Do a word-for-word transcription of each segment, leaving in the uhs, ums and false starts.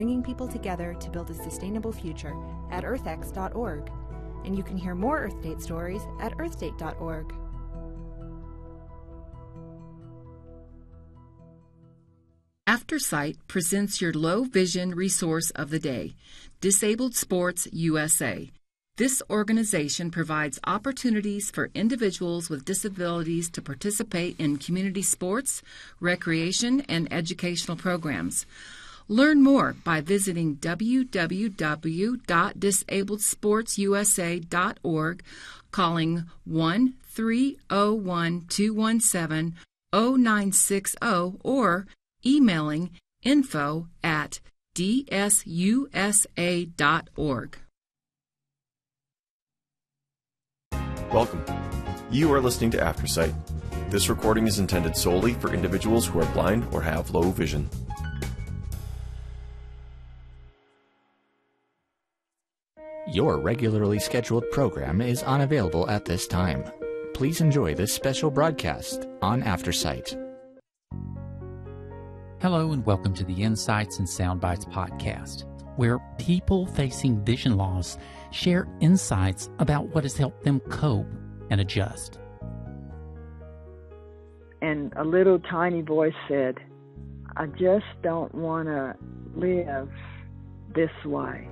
bringing people together to build a sustainable future at earthex dot org. And you can hear more Earth Date stories at earth date dot org. AfterSight presents your low vision resource of the day, Disabled Sports U S A. This organization provides opportunities for individuals with disabilities to participate in community sports, recreation, and educational programs. Learn more by visiting w w w dot disabled sports u s a dot org, calling one three zero one two one seven zero nine six zero, or emailing info at d s u s a dot org. Welcome. You are listening to AfterSight. This recording is intended solely for individuals who are blind or have low vision. Your regularly scheduled program is unavailable at this time. Please enjoy this special broadcast on AfterSight. Hello and welcome to the Insights and Soundbites podcast, where people facing vision loss share insights about what has helped them cope and adjust. And a little tiny voice said, I just don't want to live this way.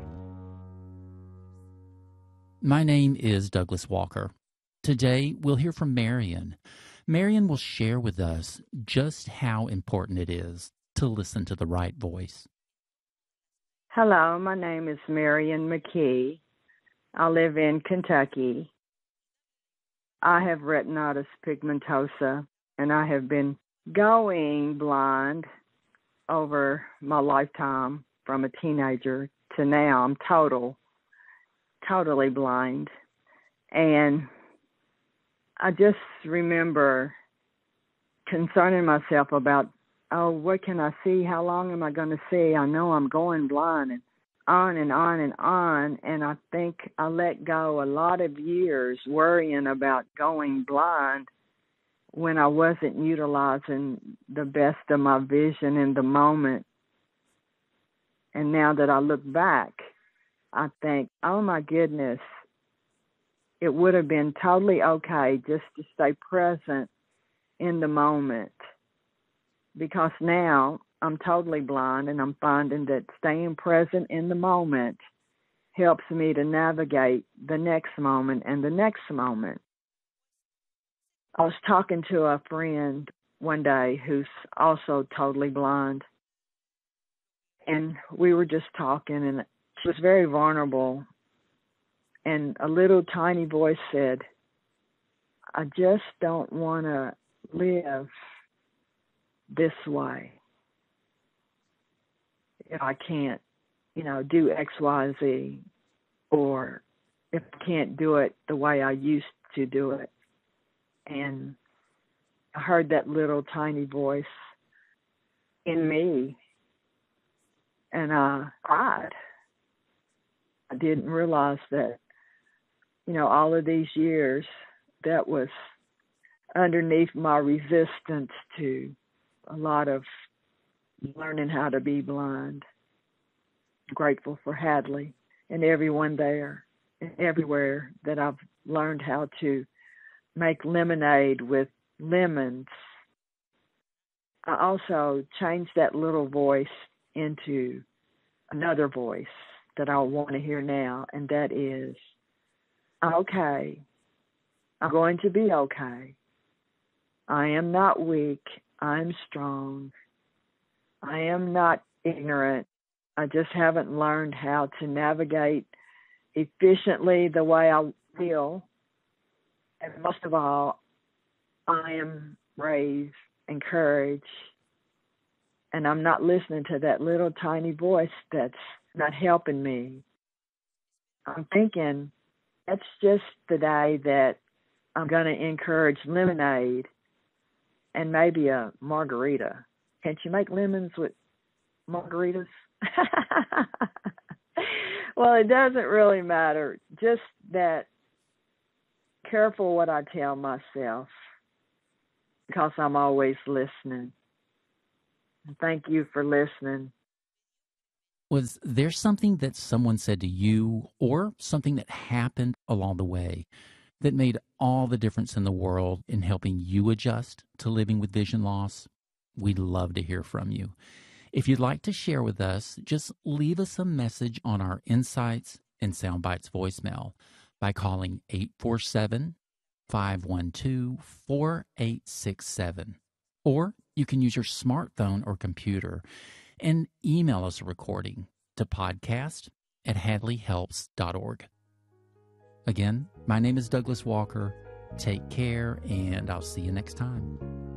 My name is Douglas Walker. Today, we'll hear from Marion. Marion will share with us just how important it is to listen to the right voice. Hello, my name is Marion McKee. I live in Kentucky. I have retinitis pigmentosa, and I have been going blind over my lifetime from a teenager to now. I'm total. totally blind. And I just remember concerning myself about, oh, what can I see? How long am I going to see? I know I'm going blind, and on and on and on. And I think I let go a lot of years worrying about going blind when I wasn't utilizing the best of my vision in the moment. And now that I look back, I think, oh my goodness, it would have been totally okay just to stay present in the moment. Because now I'm totally blind, and I'm finding that staying present in the moment helps me to navigate the next moment and the next moment. I was talking to a friend one day who's also totally blind, and we were just talking, and she was very vulnerable, and a little tiny voice said, I just don't want to live this way. If I can't, you know, do X, Y, Z, or if I can't do it the way I used to do it. And I heard that little tiny voice in me, and I cried. I didn't realize that, you know, all of these years, that was underneath my resistance to a lot of learning how to be blind. I'm grateful for Hadley and everyone there and everywhere that I've learned how to make lemonade with lemons. I also changed that little voice into another voice that I want to hear now, and that is, okay, I'm going to be okay. I am not weak. I'm strong. I am not ignorant. I just haven't learned how to navigate efficiently the way I will. And most of all, I am brave, encouraged, and I'm not listening to that little tiny voice that's not helping me. I'm thinking that's just the day that I'm going to encourage lemonade and maybe a margarita. Can't you make lemons with margaritas? Well, it doesn't really matter. Just that careful what I tell myself, because I'm always listening. Thank you for listening. Was there something that someone said to you or something that happened along the way that made all the difference in the world in helping you adjust to living with vision loss? We'd love to hear from you. If you'd like to share with us, just leave us a message on our Insights and Soundbites voicemail by calling eight four seven, five one two, four eight six seven. Or you can use your smartphone or computer and email us a recording to podcast at hadley helps dot org. Again, my name is Douglas Walker. Take care, and I'll see you next time.